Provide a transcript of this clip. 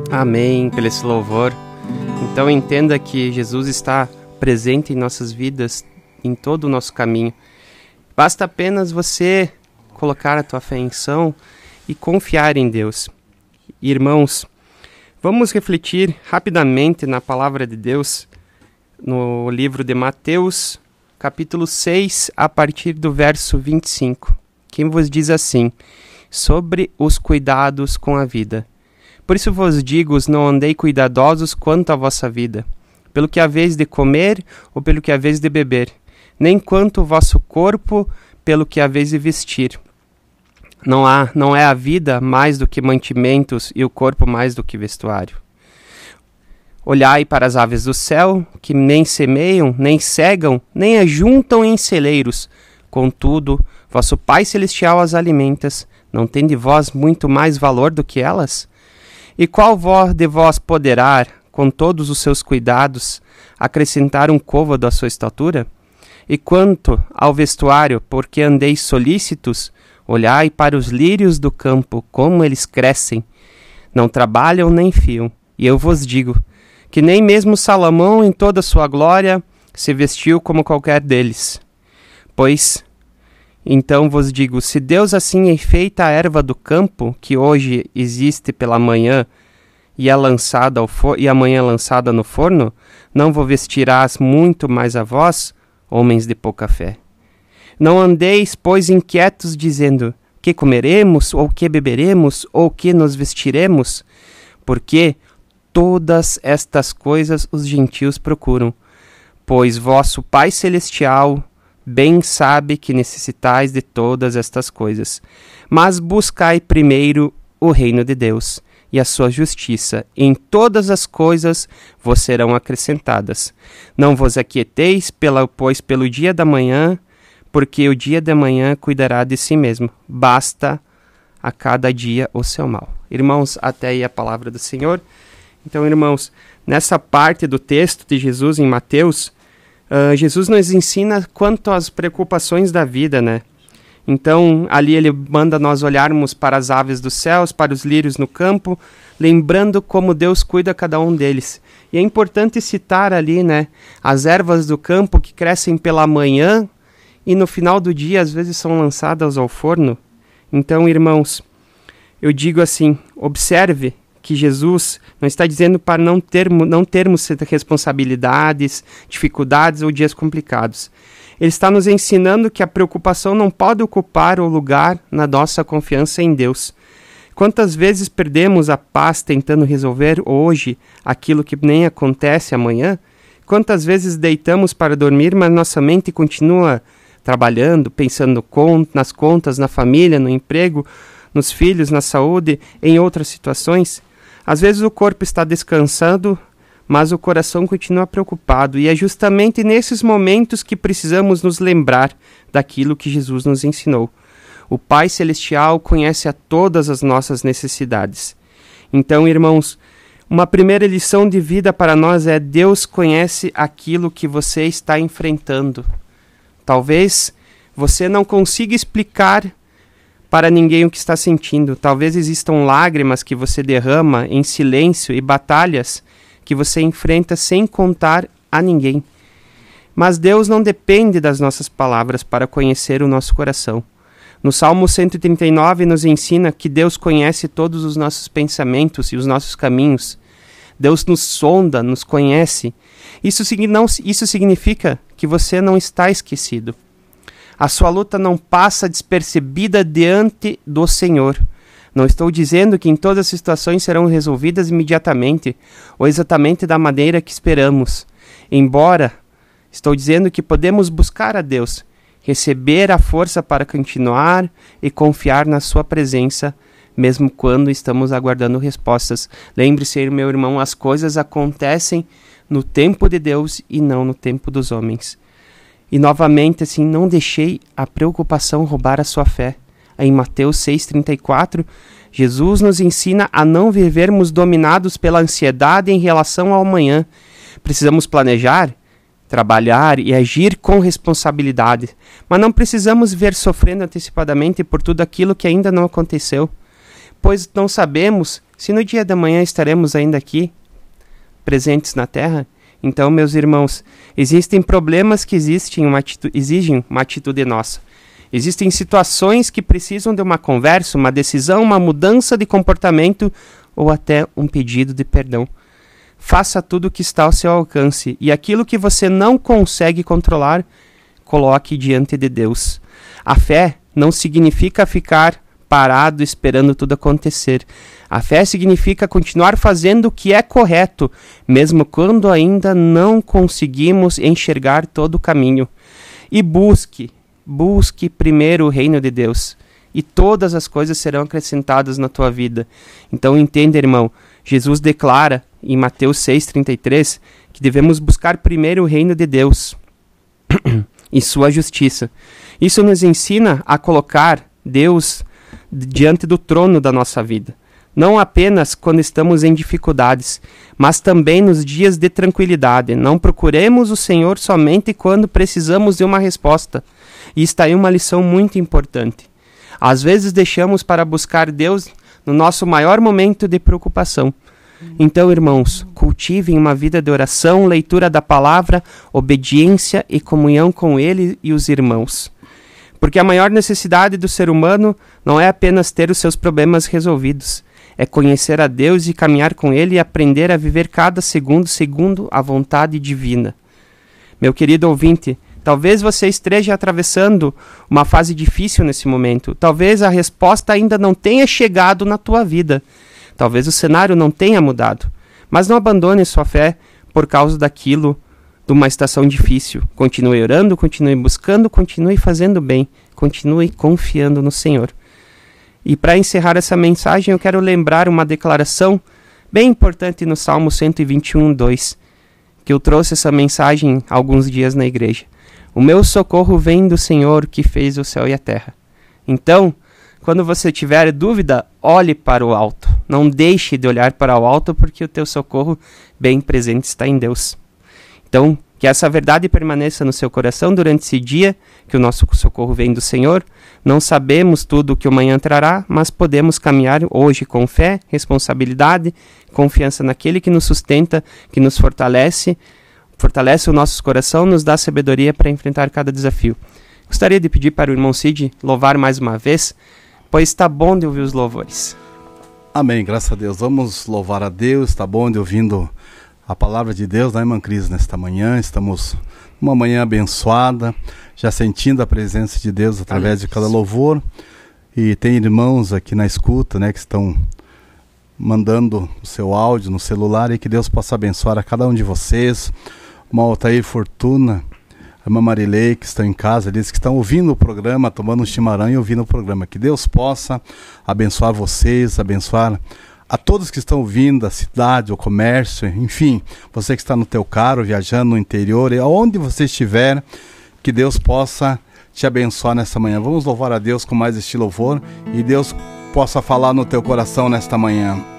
Amém, pelo esse louvor. Então entenda que Jesus está presente em nossas vidas, em todo o nosso caminho. Basta apenas você colocar a tua fé em ação e confiar em Deus. Irmãos, vamos refletir rapidamente na palavra de Deus, no livro de Mateus, capítulo 6, a partir do verso 25, que vos diz assim: sobre os cuidados com a vida. Por isso vos digo, não andei cuidadosos quanto à vossa vida, pelo que haveis de comer ou pelo que haveis de beber, nem quanto o vosso corpo pelo que haveis de vestir. Não é a vida mais do que mantimentos e o corpo mais do que vestuário. Olhai para as aves do céu, que nem semeiam, nem cegam, nem ajuntam em celeiros. Contudo, vosso Pai Celestial as alimenta. Não tende vós muito mais valor do que elas? E qual de vós poderá, com todos os seus cuidados, acrescentar um côvado à sua estatura? E quanto ao vestuário, porque andeis solícitos, olhai para os lírios do campo, como eles crescem. Não trabalham nem fiam. E eu vos digo, que nem mesmo Salomão, em toda a sua glória, se vestiu como qualquer deles. Pois, então vos digo, se Deus assim enfeita a erva do campo, que hoje existe pela manhã, e amanhã é lançada no forno, não vos vestirás muito mais a vós, homens de pouca fé. Não andeis, pois, inquietos, dizendo, que comeremos, ou que beberemos, ou que nos vestiremos, porque todas estas coisas os gentios procuram, pois vosso Pai Celestial bem sabe que necessitais de todas estas coisas. Mas buscai primeiro o reino de Deus e a sua justiça. Em todas as coisas vos serão acrescentadas. Não vos aquieteis, pois pelo dia da manhã, porque o dia da manhã cuidará de si mesmo. Basta a cada dia o seu mal. Irmãos, até aí a palavra do Senhor. Então, irmãos, nessa parte do texto de Jesus em Mateus, Jesus nos ensina quanto às preocupações da vida, né? Então, ali ele manda nós olharmos para as aves dos céus, para os lírios no campo, lembrando como Deus cuida cada um deles. E é importante citar ali, né, as ervas do campo que crescem pela manhã e no final do dia, às vezes, são lançadas ao forno. Então, irmãos, eu digo assim, observe que Jesus não está dizendo para não termos responsabilidades, dificuldades ou dias complicados. Ele está nos ensinando que a preocupação não pode ocupar o lugar na nossa confiança em Deus. Quantas vezes perdemos a paz tentando resolver hoje aquilo que nem acontece amanhã? Quantas vezes deitamos para dormir, mas nossa mente continua trabalhando, pensando nas contas, na família, no emprego, nos filhos, na saúde, em outras situações? Às vezes o corpo está descansando, mas o coração continua preocupado. E é justamente nesses momentos que precisamos nos lembrar daquilo que Jesus nos ensinou. O Pai Celestial conhece a todas as nossas necessidades. Então, irmãos, uma primeira lição de vida para nós é: Deus conhece aquilo que você está enfrentando. Talvez você não consiga explicar para ninguém o que está sentindo. Talvez existam lágrimas que você derrama em silêncio e batalhas que você enfrenta sem contar a ninguém. Mas Deus não depende das nossas palavras para conhecer o nosso coração. No Salmo 139 nos ensina que Deus conhece todos os nossos pensamentos e os nossos caminhos. Deus nos sonda, nos conhece. Isso significa que você não está esquecido. A sua luta não passa despercebida diante do Senhor. Não estou dizendo que em todas as situações serão resolvidas imediatamente ou exatamente da maneira que esperamos. Embora, estou dizendo que podemos buscar a Deus, receber a força para continuar e confiar na sua presença, mesmo quando estamos aguardando respostas. Lembre-se, meu irmão, as coisas acontecem no tempo de Deus e não no tempo dos homens. E novamente, assim, não deixei a preocupação roubar a sua fé. Em Mateus 6,34, Jesus nos ensina a não vivermos dominados pela ansiedade em relação ao amanhã. Precisamos planejar, trabalhar e agir com responsabilidade, mas não precisamos ver sofrendo antecipadamente por tudo aquilo que ainda não aconteceu, pois não sabemos se no dia da manhã estaremos ainda aqui, presentes na terra, então, meus irmãos, existem problemas que exigem uma atitude nossa. Existem situações que precisam de uma conversa, uma decisão, uma mudança de comportamento ou até um pedido de perdão. Faça tudo o que está ao seu alcance e aquilo que você não consegue controlar, coloque diante de Deus. A fé não significa ficar parado esperando tudo acontecer. A fé significa continuar fazendo o que é correto, mesmo quando ainda não conseguimos enxergar todo o caminho. E busque primeiro o reino de Deus, e todas as coisas serão acrescentadas na tua vida. Então entenda, irmão, Jesus declara em Mateus 6,33 que devemos buscar primeiro o reino de Deus e sua justiça. Isso nos ensina a colocar Deus diante do trono da nossa vida. Não apenas quando estamos em dificuldades, mas também nos dias de tranquilidade. Não procuremos o Senhor somente quando precisamos de uma resposta. E está aí uma lição muito importante. Às vezes deixamos para buscar Deus no nosso maior momento de preocupação. Então, irmãos, cultivem uma vida de oração, leitura da palavra, obediência e comunhão com Ele e os irmãos. Porque a maior necessidade do ser humano não é apenas ter os seus problemas resolvidos, é conhecer a Deus e caminhar com Ele e aprender a viver cada segundo segundo a vontade divina. Meu querido ouvinte, talvez você esteja atravessando uma fase difícil nesse momento. Talvez a resposta ainda não tenha chegado na tua vida. Talvez o cenário não tenha mudado. Mas não abandone sua fé por causa daquilo, de uma estação difícil. Continue orando, continue buscando, continue fazendo bem. Continue confiando no Senhor. E para encerrar essa mensagem, eu quero lembrar uma declaração bem importante no Salmo 121:2, que eu trouxe essa mensagem há alguns dias na igreja. O meu socorro vem do Senhor que fez o céu e a terra. Então, quando você tiver dúvida, olhe para o alto. Não deixe de olhar para o alto, porque o teu socorro bem presente está em Deus. Então, que essa verdade permaneça no seu coração durante esse dia, que o nosso socorro vem do Senhor. Não sabemos tudo o que o amanhã trará, mas podemos caminhar hoje com fé, responsabilidade, confiança naquele que nos sustenta, que nos fortalece o nosso coração, nos dá sabedoria para enfrentar cada desafio. Gostaria de pedir para o irmão Cid louvar mais uma vez, pois está bom de ouvir os louvores. Amém, graças a Deus. Vamos louvar a Deus, está bom de ouvindo a palavra de Deus, né, irmã Cris, nesta manhã. Estamos numa manhã abençoada, já sentindo a presença de Deus através de cada louvor. E tem irmãos aqui na escuta, né, que estão mandando o seu áudio no celular, e que Deus possa abençoar a cada um de vocês. Uma Altair Fortuna, a irmã Marilei, que estão em casa, eles que estão ouvindo o programa, tomando um chimarrão e ouvindo o programa. Que Deus possa abençoar vocês, abençoar a todos que estão ouvindo, a cidade, o comércio, enfim, você que está no teu carro, viajando no interior, e aonde você estiver, que Deus possa te abençoar nesta manhã. Vamos louvar a Deus com mais este louvor, e Deus possa falar no teu coração nesta manhã.